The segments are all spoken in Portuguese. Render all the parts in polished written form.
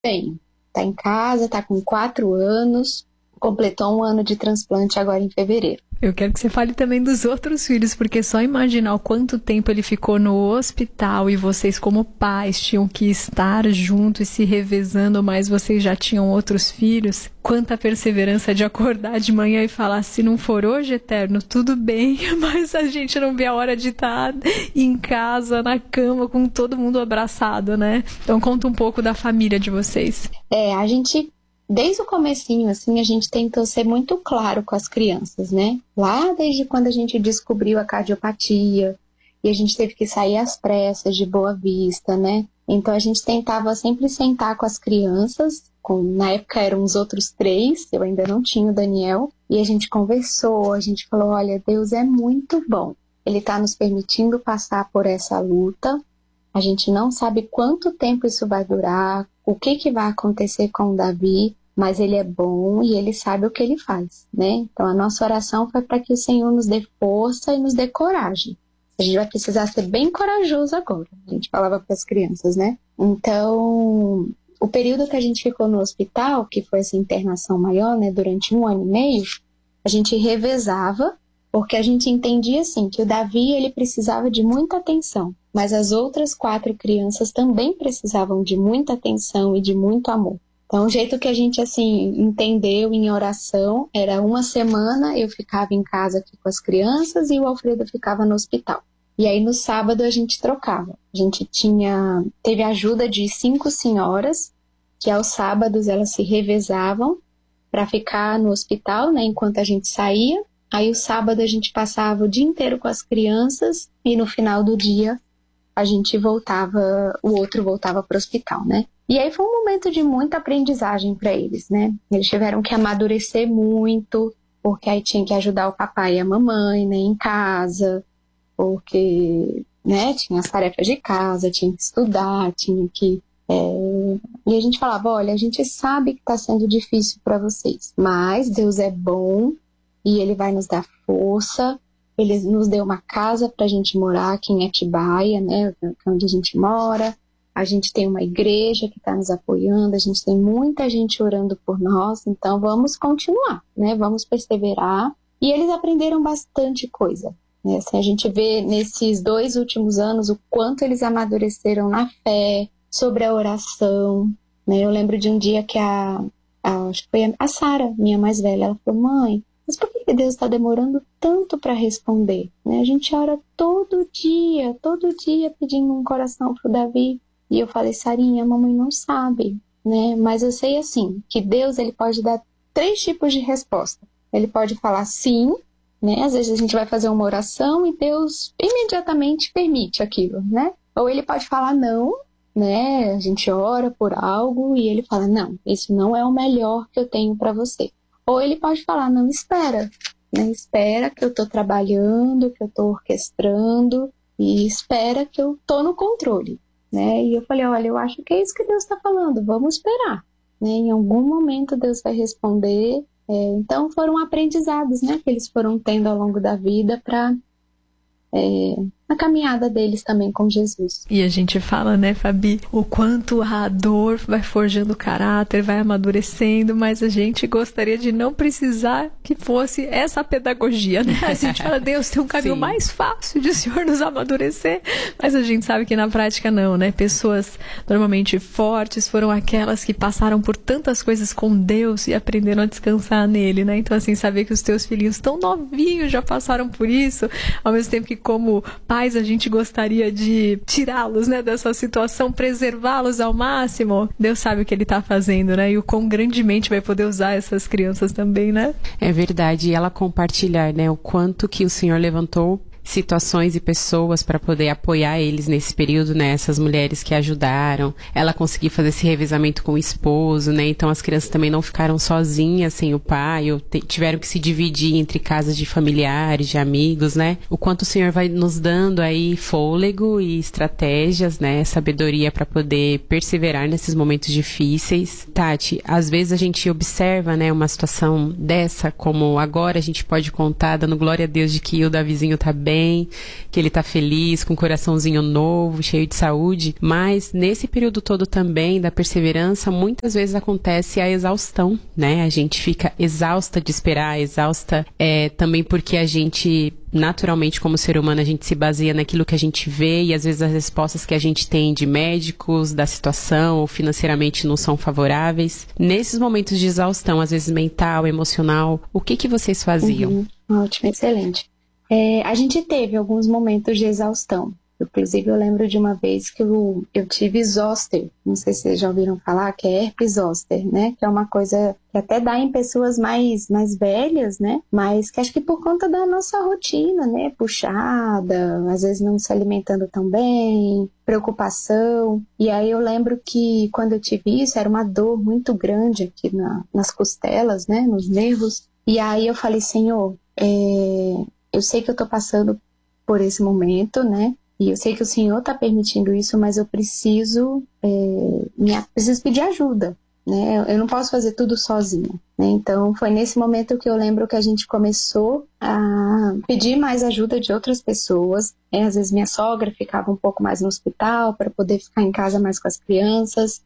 Tenho. Tá em casa, tá com 4 anos, completou 1 ano de transplante agora em fevereiro. Eu quero que você fale também dos outros filhos, porque só imaginar o quanto tempo ele ficou no hospital e vocês como pais tinham que estar juntos e se revezando, mas vocês já tinham outros filhos. Quanta perseverança de acordar de manhã e falar, se não for hoje, Eterno, tudo bem, mas a gente não vê a hora de estar em casa, na cama, com todo mundo abraçado, né? Então conta um pouco da família de vocês. A gente... Desde o comecinho, assim, a gente tentou ser muito claro com as crianças, né? Lá desde quando a gente descobriu a cardiopatia e a gente teve que sair às pressas de Boa Vista, né? Então a gente tentava sempre sentar com as crianças, na época eram os outros 3, eu ainda não tinha o Daniel, e a gente conversou, a gente falou, olha, Deus é muito bom, Ele está nos permitindo passar por essa luta, a gente não sabe quanto tempo isso vai durar, o que vai acontecer com o Davi, mas Ele é bom e Ele sabe o que Ele faz, né? Então a nossa oração foi para que o Senhor nos dê força e nos dê coragem. A gente vai precisar ser bem corajoso agora, a gente falava para as crianças, né? Então, o período que a gente ficou no hospital, que foi essa internação maior, né, durante 1 ano e meio, a gente revezava, porque a gente entendia assim, que o Davi ele precisava de muita atenção, mas as outras 4 crianças também precisavam de muita atenção e de muito amor. Então, o jeito que a gente, assim, entendeu em oração era 1 semana eu ficava em casa aqui com as crianças e o Alfredo ficava no hospital. E aí, no sábado, a gente trocava. A gente teve a ajuda de 5 senhoras, que aos sábados elas se revezavam para ficar no hospital, né, enquanto a gente saía. Aí, o sábado, a gente passava o dia inteiro com as crianças e no final do dia a gente o outro voltava para o hospital, né? E aí foi um momento de muita aprendizagem para eles, né? Eles tiveram que amadurecer muito, porque aí tinha que ajudar o papai e a mamãe, né, em casa, porque, né, tinha as tarefas de casa, tinha que estudar, tinha que... E a gente falava, olha, a gente sabe que está sendo difícil para vocês, mas Deus é bom e Ele vai nos dar força. Ele nos deu uma casa para a gente morar aqui em Atibaia, né, onde a gente mora. A gente tem uma igreja que está nos apoiando, a gente tem muita gente orando por nós, então vamos continuar, né? Vamos perseverar. E eles aprenderam bastante coisa, né? Assim, a gente vê nesses 2 últimos anos o quanto eles amadureceram na fé, sobre a oração, né? Eu lembro de um dia que acho que foi a Sara, minha mais velha, ela falou, mãe, mas por que Deus está demorando tanto para responder? Né? A gente ora todo dia pedindo um coração para o Davi. E eu falei, Sarinha, a mamãe não sabe, né? Mas eu sei assim, que Deus ele pode dar 3 tipos de resposta. Ele pode falar sim, né? Às vezes a gente vai fazer uma oração e Deus imediatamente permite aquilo, né? Ou ele pode falar não, né? A gente ora por algo e ele fala, não, isso não é o melhor que eu tenho para você. Ou ele pode falar, não, espera, né? Espera que eu tô trabalhando, que eu tô orquestrando e espera que eu tô no controle. Né? E eu falei, olha, eu acho que é isso que Deus está falando, vamos esperar, né? Em algum momento Deus vai responder. Então foram aprendizados, né, que eles foram tendo ao longo da vida para a caminhada deles também com Jesus. E a gente fala, né, Fabi, o quanto a dor vai forjando o caráter, vai amadurecendo, mas a gente gostaria de não precisar que fosse essa pedagogia, né? A gente fala, Deus, tem um caminho mais fácil de o Senhor nos amadurecer, mas a gente sabe que na prática não, né? Pessoas normalmente fortes foram aquelas que passaram por tantas coisas com Deus e aprenderam a descansar nele, né? Então, assim, saber que os teus filhinhos tão novinhos já passaram por isso, ao mesmo tempo que como pais a gente gostaria de tirá-los, né, dessa situação, preservá-los ao máximo. Deus sabe o que Ele está fazendo, né? E o quão grandemente vai poder usar essas crianças também, né? É verdade. E ela compartilhar, né, o quanto que o Senhor levantou situações e pessoas para poder apoiar eles nesse período, né, essas mulheres que ajudaram, ela conseguir fazer esse revezamento com o esposo, né, então as crianças também não ficaram sozinhas sem o pai, ou tiveram que se dividir entre casas de familiares, de amigos, né, o quanto o Senhor vai nos dando aí fôlego e estratégias, né, sabedoria para poder perseverar nesses momentos difíceis. Tati, às vezes a gente observa, né, uma situação dessa, como agora a gente pode contar, dando glória a Deus de que o Davizinho tá bem, bem, que ele tá feliz, com um coraçãozinho novo, cheio de saúde. Mas nesse período todo também da perseverança, muitas vezes acontece a exaustão, né? A gente fica exausta de esperar, exausta também porque a gente, naturalmente, como ser humano, a gente se baseia naquilo que a gente vê e às vezes as respostas que a gente tem de médicos, da situação ou financeiramente não são favoráveis. Nesses momentos de exaustão, às vezes mental, emocional, o que vocês faziam? Ótimo, excelente. A gente teve alguns momentos de exaustão. Inclusive, eu lembro de uma vez que eu tive zoster. Não sei se vocês já ouviram falar, que é herpes zoster, né? Que é uma coisa que até dá em pessoas mais velhas, né? Mas que acho que por conta da nossa rotina, né? Puxada, às vezes não se alimentando tão bem, preocupação. E aí eu lembro que quando eu tive isso, era uma dor muito grande aqui nas costelas, né? Nos nervos. E aí eu falei, Senhor, eu sei que eu tô passando por esse momento, né? E eu sei que o Senhor está permitindo isso, mas eu preciso pedir ajuda, né? Eu não posso fazer tudo sozinha, né? Então, foi nesse momento que eu lembro que a gente começou a pedir mais ajuda de outras pessoas. Às vezes minha sogra ficava um pouco mais no hospital para poder ficar em casa mais com as crianças.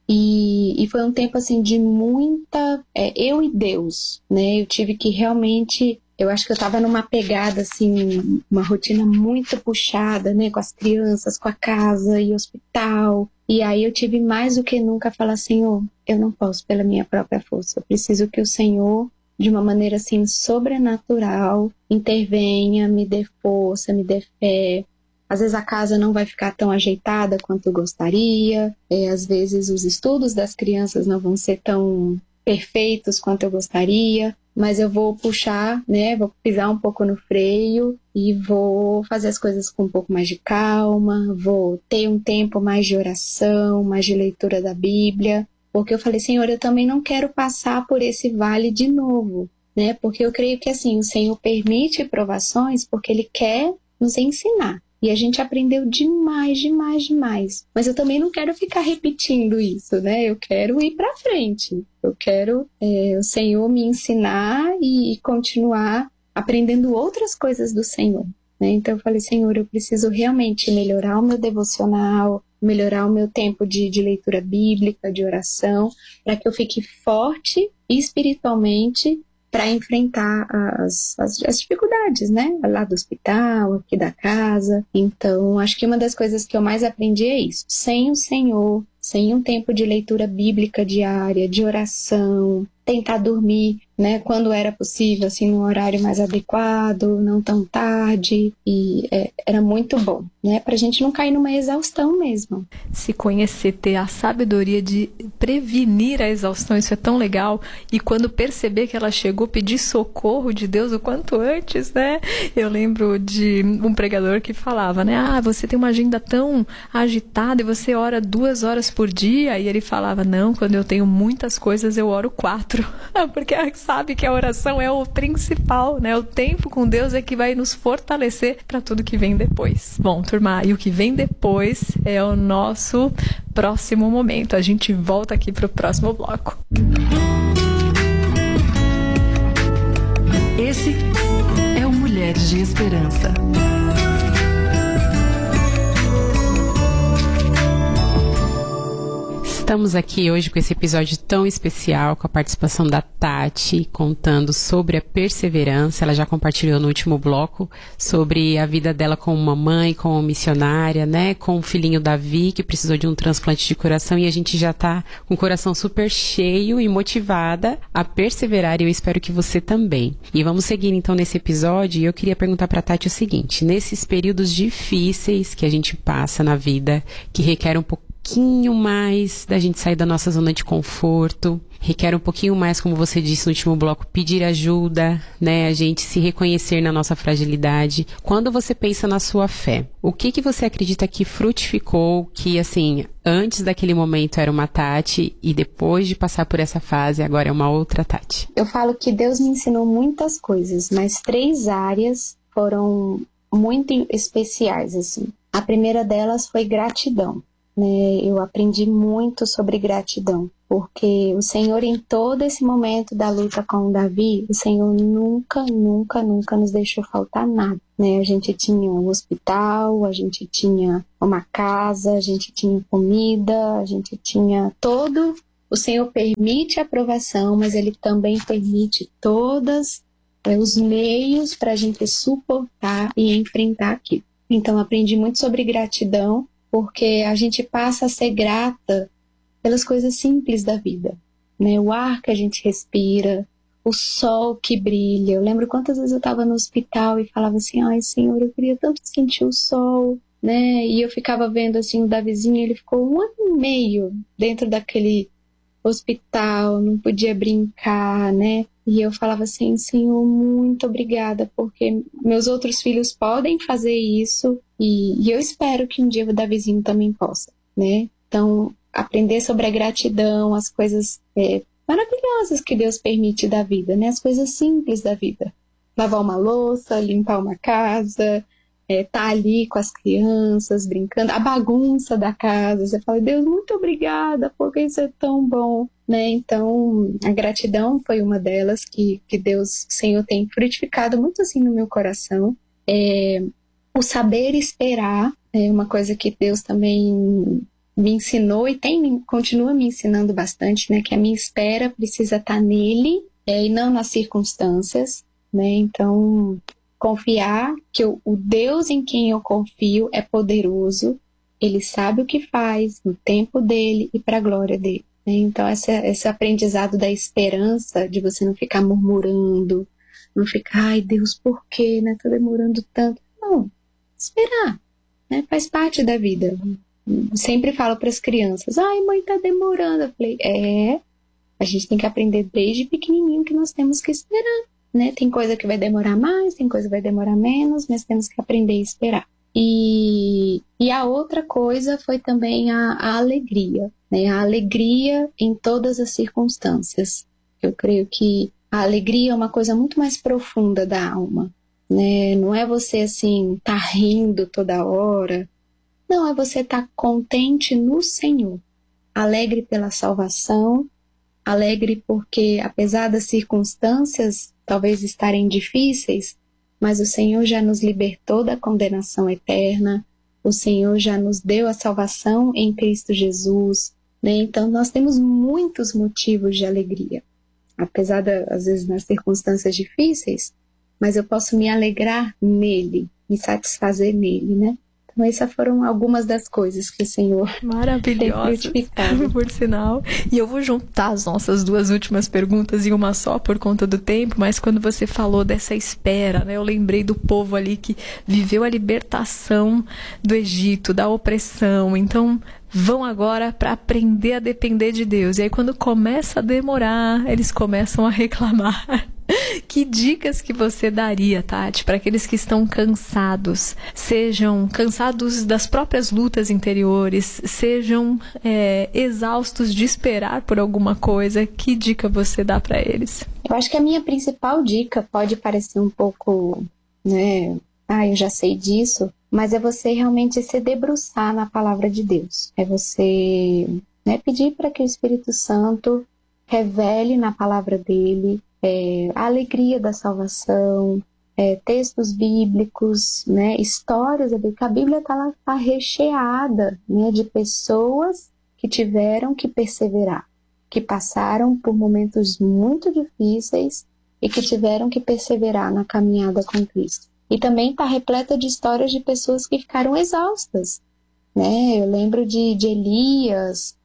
E foi um tempo, assim, de muita... eu e Deus, né? Eu tive que realmente... Eu acho que eu estava numa pegada, assim, uma rotina muito puxada, né? Com as crianças, com a casa e hospital. E aí eu tive mais do que nunca falar, Senhor, eu não posso pela minha própria força. Eu preciso que o Senhor, de uma maneira, assim, sobrenatural, intervenha, me dê força, me dê fé. Às vezes a casa não vai ficar tão ajeitada quanto eu gostaria. Às vezes os estudos das crianças não vão ser tão perfeitos quanto eu gostaria. Mas eu vou puxar, né, vou pisar um pouco no freio e vou fazer as coisas com um pouco mais de calma, vou ter um tempo mais de oração, mais de leitura da Bíblia, porque eu falei, Senhor, eu também não quero passar por esse vale de novo, né, porque eu creio que, assim, o Senhor permite provações porque Ele quer nos ensinar. E a gente aprendeu demais. Mas eu também não quero ficar repetindo isso, né? Eu quero ir para frente. Eu quero o Senhor me ensinar e continuar aprendendo outras coisas do Senhor, né? Então eu falei, Senhor, eu preciso realmente melhorar o meu devocional, melhorar o meu tempo de leitura bíblica, de oração, para que eu fique forte espiritualmente para enfrentar as dificuldades, né? Lá do hospital, aqui da casa. Então, acho que uma das coisas que eu mais aprendi é isso. Sem o Senhor, sem um tempo de leitura bíblica diária, de oração, tentar dormir, né, quando era possível, assim, num horário mais adequado, não tão tarde, e era muito bom, né, pra gente não cair numa exaustão mesmo. Se conhecer, ter a sabedoria de prevenir a exaustão, isso é tão legal, e quando perceber que ela chegou, pedir socorro de Deus o quanto antes, né, eu lembro de um pregador que falava, né, você tem uma agenda tão agitada e você ora 2 horas por dia, e ele falava, não, quando eu tenho muitas coisas eu oro 4, porque sabe que a oração é o principal, né? O tempo com Deus é que vai nos fortalecer para tudo que vem depois. Bom, turma, e o que vem depois é o nosso próximo momento. A gente volta aqui para o próximo bloco. Esse é o Mulheres de Esperança. Estamos aqui hoje com esse episódio tão especial, com a participação da Tati, contando sobre a perseverança. Ela já compartilhou no último bloco sobre a vida dela como mamãe, como missionária, né? Com o filhinho Davi, que precisou de um transplante de coração, e a gente já tá com o coração super cheio e motivada a perseverar, e eu espero que você também. E vamos seguir então nesse episódio, e eu queria perguntar pra Tati o seguinte: nesses períodos difíceis que a gente passa na vida, que requer um pouquinho mais da gente sair da nossa zona de conforto, requer um pouquinho mais, como você disse no último bloco, pedir ajuda, né, a gente se reconhecer na nossa fragilidade. Quando você pensa na sua fé, o que você acredita que frutificou, que assim, antes daquele momento era uma Tati e depois de passar por essa fase agora é uma outra Tati? Eu falo que Deus me ensinou muitas coisas, mas 3 áreas foram muito especiais, assim. A primeira delas foi gratidão. né, eu aprendi muito sobre gratidão, porque o Senhor, em todo esse momento da luta com o Davi, o Senhor nunca nos deixou faltar nada, né? A gente tinha um hospital, a gente tinha uma casa, a gente tinha comida, a gente tinha todo. O Senhor permite a aprovação, mas Ele também permite todos os meios para a gente suportar e enfrentar aquilo. Então, aprendi muito sobre gratidão, porque a gente passa a ser grata pelas coisas simples da vida, né? O ar que a gente respira, o sol que brilha. Eu lembro quantas vezes eu estava no hospital e falava assim, ai, Senhor, eu queria tanto sentir o sol, né? E eu ficava vendo assim o Davizinho, ele ficou 1 ano e meio dentro daquele hospital, não podia brincar, né? E eu falava assim, Senhor, muito obrigada, porque meus outros filhos podem fazer isso e eu espero que um dia o Davizinho também possa, né? Então, aprender sobre a gratidão, as coisas maravilhosas que Deus permite da vida, né? As coisas simples da vida. Lavar uma louça, limpar uma casa, tá ali com as crianças, brincando, a bagunça da casa. Você fala, Deus, muito obrigada, porque isso é tão bom, né? Então, a gratidão foi uma delas que Deus, Senhor, tem frutificado muito assim no meu coração. O saber esperar é uma coisa que Deus também me ensinou e continua me ensinando bastante, né? Que a minha espera precisa estar nele e não nas circunstâncias, né? Então, confiar que o Deus em quem eu confio é poderoso, Ele sabe o que faz no tempo dele e para a glória dele, né? Então, esse aprendizado da esperança, de você não ficar murmurando, não ficar, ai Deus, por quê, né? Tá demorando tanto. Não, esperar, né? Faz parte da vida. Sempre falo para as crianças, ai mãe, tá demorando. Eu falei, a gente tem que aprender desde pequenininho que nós temos que esperar, né? Tem coisa que vai demorar mais, tem coisa que vai demorar menos, mas temos que aprender a esperar. E a outra coisa foi também a alegria, né? A alegria em todas as circunstâncias. Eu creio que a alegria é uma coisa muito mais profunda da alma, né? Não é você assim, tá rindo toda hora. Não, é você estar contente no Senhor, alegre pela salvação, alegre porque, apesar das circunstâncias talvez estarem difíceis, mas o Senhor já nos libertou da condenação eterna, o Senhor já nos deu a salvação em Cristo Jesus, né? Então nós temos muitos motivos de alegria, apesar às vezes nas circunstâncias difíceis, mas eu posso me alegrar nele, me satisfazer nele, né? Então, essas foram algumas das coisas que o Senhor tem frutificado. Por sinal. E eu vou juntar as nossas 2 últimas perguntas em uma só por conta do tempo, mas quando você falou dessa espera, né, eu lembrei do povo ali que viveu a libertação do Egito, da opressão. Então, vão agora para aprender a depender de Deus. E aí, quando começa a demorar, eles começam a reclamar. Que dicas que você daria, Tati, para aqueles que estão cansados, sejam cansados das próprias lutas interiores, sejam exaustos de esperar por alguma coisa? Que dica você dá para eles? Eu acho que a minha principal dica pode parecer um pouco, né? Eu já sei disso, mas é você realmente se debruçar na palavra de Deus. É você, né, pedir para que o Espírito Santo revele na palavra dele a alegria da salvação, textos bíblicos, né, histórias da Bíblia. A Bíblia está recheada, né, de pessoas que tiveram que perseverar, que passaram por momentos muito difíceis e que tiveram que perseverar na caminhada com Cristo. E também está repleta de histórias de pessoas que ficaram exaustas, né? Eu lembro de Elias,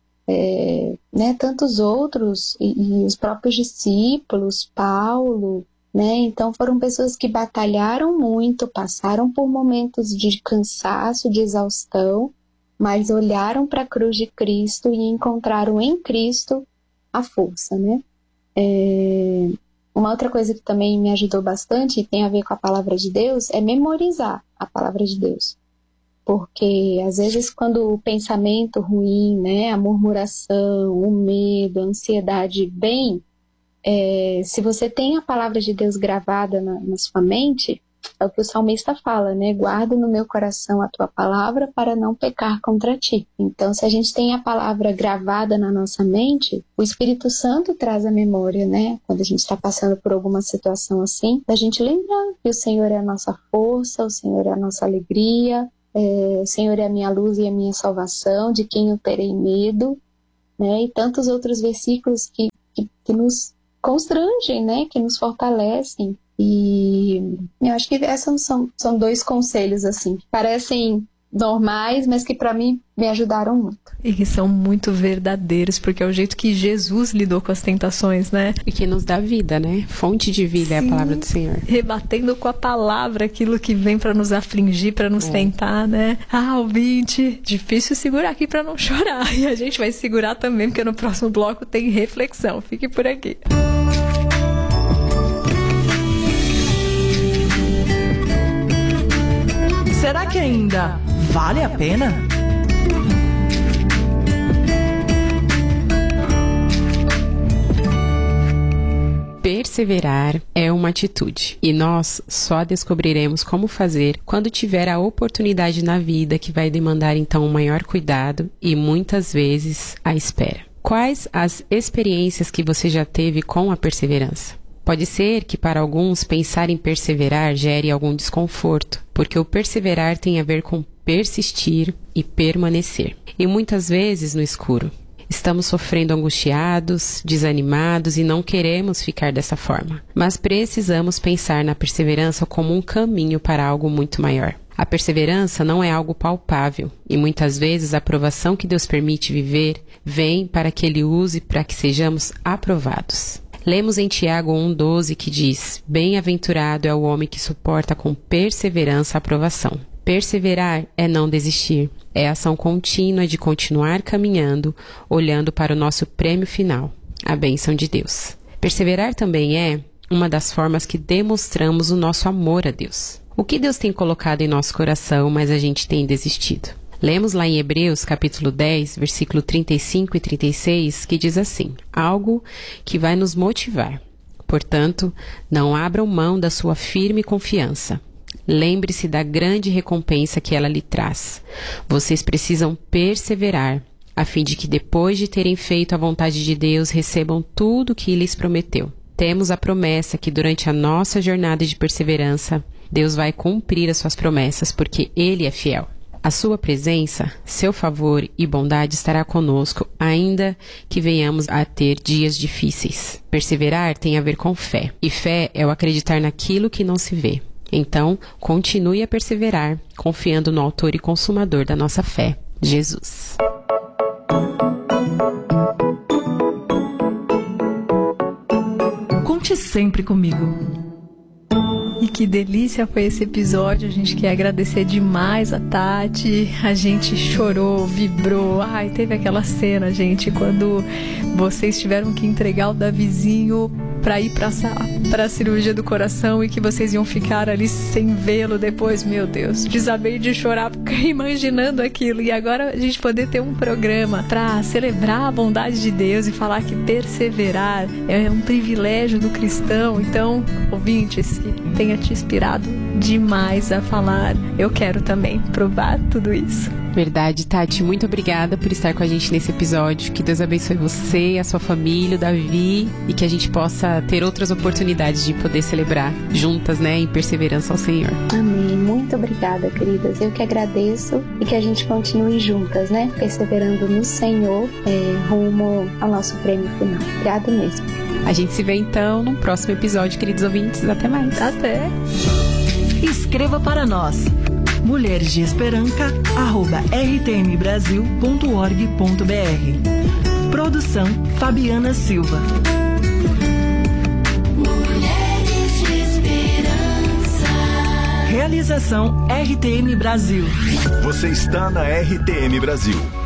né, tantos outros, e os próprios discípulos, Paulo, né? Então foram pessoas que batalharam muito, passaram por momentos de cansaço, de exaustão, mas olharam para a cruz de Cristo e encontraram em Cristo a força, né? Uma outra coisa que também me ajudou bastante e tem a ver com a palavra de Deus é memorizar a palavra de Deus. Porque, às vezes, quando o pensamento ruim, né, a murmuração, o medo, a ansiedade vem, se você tem a palavra de Deus gravada na sua mente, É o que o salmista fala, né? Guardo no meu coração a tua palavra para não pecar contra ti. Então, se a gente tem a palavra gravada na nossa mente, o Espírito Santo traz a memória, né? Quando a gente está passando por alguma situação assim, da gente lembrar que o Senhor é a nossa força, o Senhor é a nossa alegria, o Senhor é a minha luz e a minha salvação, de quem eu terei medo, né? E tantos outros versículos que nos constrangem, né? Que nos fortalecem. E eu acho que esses são dois conselhos, assim, que parecem normais, mas que para mim me ajudaram muito. E que são muito verdadeiros, porque é o jeito que Jesus lidou com as tentações, né? E que nos dá vida, né? Fonte de vida. Sim, é a palavra do Senhor. Rebatendo com a palavra aquilo que vem para nos afligir, para nos tentar, né? Ouvinte, difícil segurar aqui para não chorar. E a gente vai segurar também, porque no próximo bloco tem reflexão. Fique por aqui. Será que ainda vale a pena? Perseverar é uma atitude, e nós só descobriremos como fazer quando tiver a oportunidade na vida que vai demandar então um maior cuidado e muitas vezes a espera. Quais as experiências que você já teve com a perseverança? Pode ser que para alguns pensar em perseverar gere algum desconforto, porque o perseverar tem a ver com persistir e permanecer, e muitas vezes no escuro. Estamos sofrendo angustiados, desanimados e não queremos ficar dessa forma, mas precisamos pensar na perseverança como um caminho para algo muito maior. A perseverança não é algo palpável e muitas vezes a aprovação que Deus permite viver vem para que Ele use para que sejamos aprovados. Lemos em Tiago 1,12 que diz: Bem-aventurado é o homem que suporta com perseverança a aprovação. Perseverar é não desistir, é a ação contínua de continuar caminhando, olhando para o nosso prêmio final, a bênção de Deus. Perseverar também é uma das formas que demonstramos o nosso amor a Deus. O que Deus tem colocado em nosso coração, mas a gente tem desistido. Lemos lá em Hebreus, capítulo 10, versículo 35 e 36, que diz assim: algo que vai nos motivar. Portanto, não abram mão da sua firme confiança. Lembre-se da grande recompensa que ela lhe traz. Vocês precisam perseverar, a fim de que depois de terem feito a vontade de Deus, recebam tudo o que lhes prometeu. Temos a promessa que durante a nossa jornada de perseverança, Deus vai cumprir as suas promessas, porque Ele é fiel. A sua presença, seu favor e bondade estará conosco, ainda que venhamos a ter dias difíceis. Perseverar tem a ver com fé, e fé é o acreditar naquilo que não se vê. Então, continue a perseverar, confiando no autor e consumador da nossa fé, Jesus. Conte sempre comigo. E que delícia foi esse episódio. A gente quer agradecer demais a Tati. A gente chorou, vibrou. Ai, teve aquela cena, gente, quando vocês tiveram que entregar o Davizinho para ir para a cirurgia do coração e que vocês iam ficar ali sem vê-lo depois. Meu Deus, desabei de chorar imaginando aquilo. E agora a gente poder ter um programa para celebrar a bondade de Deus e falar que perseverar é um privilégio do cristão. Então, ouvintes, que tenha te inspirado demais a falar: eu quero também provar tudo isso. Verdade, Tati, muito obrigada por estar com a gente nesse episódio. Que Deus abençoe você, a sua família, o Davi, e que a gente possa ter outras oportunidades de poder celebrar juntas, né, em perseverança ao Senhor. Amém. Muito obrigada, queridas. Eu que agradeço e que a gente continue juntas, né, perseverando no Senhor, rumo ao nosso prêmio final. Obrigada mesmo. A gente se vê então no próximo episódio, queridos ouvintes. Até mais. Até. Escreva para nós: mulheresdeesperanca@rtmbrasil.org.br. Produção Fabiana Silva. Mulheres de Esperança. Realização RTM Brasil. Você está na RTM Brasil.